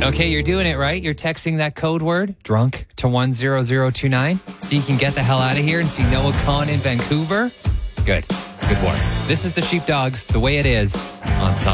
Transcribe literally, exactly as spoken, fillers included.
Okay, you're doing it right. You're texting that code word, drunk, to one zero zero two nine so you can get the hell out of here and see Noah Kahan in Vancouver. Good. Good work. This is the Sheepdogs, The Way It Is on Sauce.